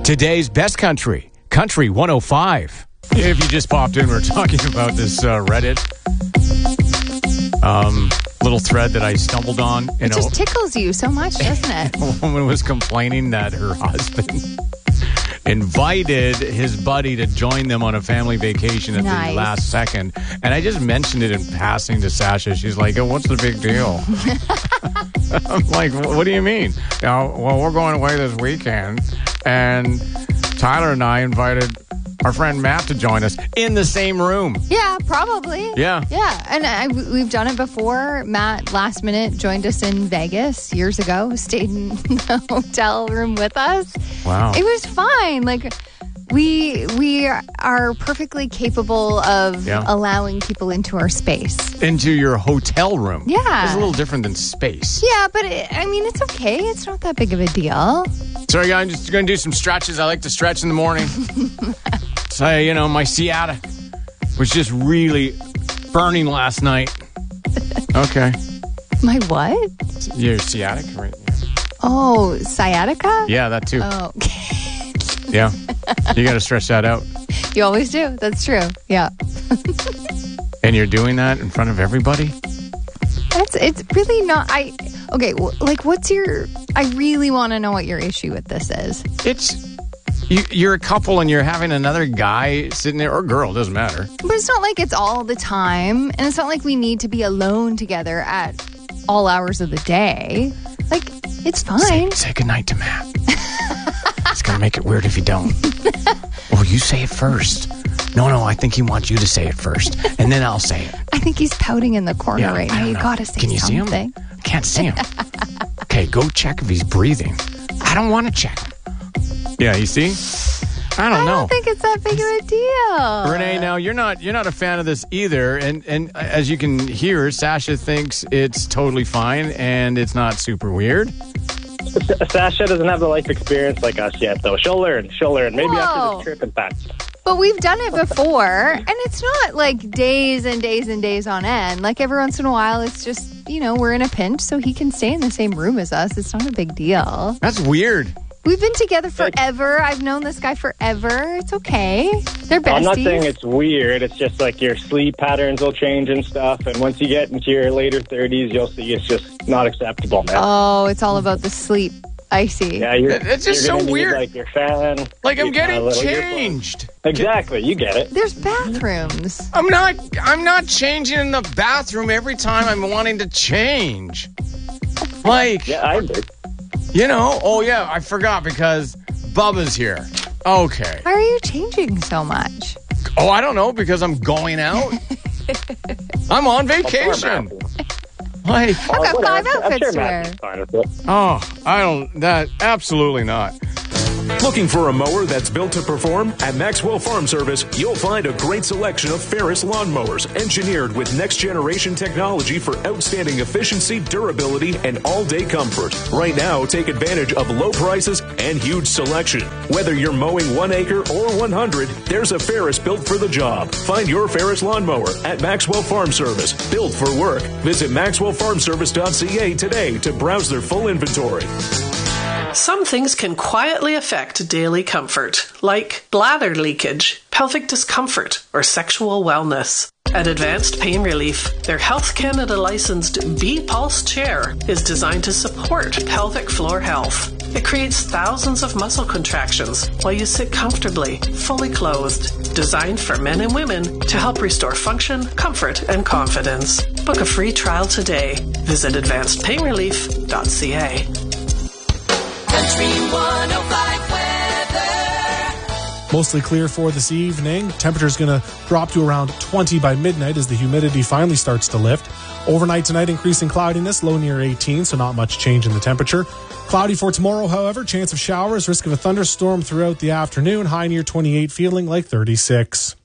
Today's best country, Country 105. If you just popped in, we're talking about this Reddit little thread that I stumbled on. It just tickles you so much, doesn't it? A woman was complaining that her husband invited his buddy to join them on a family vacation at the last second. And I just mentioned it in passing to Sasha. She's like, oh, what's the big deal? I'm like, what do you mean? Well, we're going away this weekend. And Tyler and I invited our friend Matt to join us in the same room. Yeah, probably. Yeah. Yeah. And we've done it before. Matt, last minute, joined us in Vegas years ago, stayed in the hotel room with us. Wow. It was fine. Like, we are perfectly capable of allowing people into our space. Into your hotel room. Yeah. It's a little different than space. Yeah, but it's okay. It's not that big of a deal. So I'm just going to do some stretches. I like to stretch in the morning. So, my sciatic was just really burning last night. Okay. My what? Your sciatic, right? Yeah. Oh, sciatica? Yeah, that too. Oh, okay. Yeah. You got to stretch that out. You always do. That's true. Yeah. And you're doing that in front of everybody? It's really not. What's your... I really want to know what your issue with this is. You're a couple and you're having another guy sitting there, or girl, doesn't matter. But it's not like it's all the time, and it's not like we need to be alone together at all hours of the day. Like, it's fine. Say goodnight to Matt. It's going to make it weird if you don't. Oh, you say it first. No, I think he wants you to say it first, and then I'll say it. I think he's pouting in the corner right now. You got to say something. Can you see him? I can't see him. Okay, go check if he's breathing. I don't want to check him. Yeah, you see? I don't know. I don't think it's that big of a deal. Renee, now you're not a fan of this either, and as you can hear, Sasha thinks it's totally fine and it's not super weird. Sasha doesn't have the life experience like us yet, though. She'll learn. Maybe after this trip and fact. But we've done it before, and it's not like days and days and days on end. Like every once in a while, it's just, we're in a pinch, so he can stay in the same room as us. It's not a big deal. That's weird. We've been together forever. I've known this guy forever. It's okay. They're besties. I'm not saying it's weird. It's just like your sleep patterns will change and stuff. And once you get into your later 30s, you'll see it's just not acceptable, man. Oh, it's all about the sleep. I see. Yeah, it's just so weird. Like your fan. Like I'm getting changed. Exactly, you get it. There's bathrooms. I'm not changing in the bathroom every time I'm wanting to change. Like, yeah, I agree. Oh yeah, I forgot because Bubba's here. Okay. Why are you changing so much? Oh, I don't know, because I'm going out. I'm on vacation. Like, I've got 5 outfits to wear. Absolutely not. Looking for a mower that's built to perform? At Maxwell Farm Service, you'll find a great selection of Ferris lawnmowers engineered with next-generation technology for outstanding efficiency, durability, and all-day comfort. Right now, take advantage of low prices and huge selection. Whether you're mowing 1 acre or 100, there's a Ferris built for the job. Find your Ferris lawnmower at Maxwell Farm Service. Built for work. Visit MaxwellFarmService.ca today to browse their full inventory. Some things can quietly affect daily comfort, like bladder leakage, pelvic discomfort, or sexual wellness. At Advanced Pain Relief, their Health Canada licensed B-Pulse chair is designed to support pelvic floor health. It creates thousands of muscle contractions while you sit comfortably, fully clothed. Designed for men and women to help restore function, comfort, and confidence. Book a free trial today. Visit advancedpainrelief.ca. Country 105 weather. Mostly clear for this evening. Temperature's going to drop to around 20 by midnight as the humidity finally starts to lift. Overnight tonight, increasing cloudiness, low near 18, so not much change in the temperature. Cloudy for tomorrow, however, chance of showers, risk of a thunderstorm throughout the afternoon, high near 28, feeling like 36.